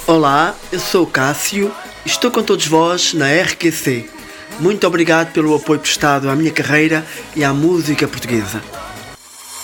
Olá, eu sou o Cássio e estou com todos vós na RQC. Muito obrigado pelo apoio prestado à minha carreira e à música portuguesa.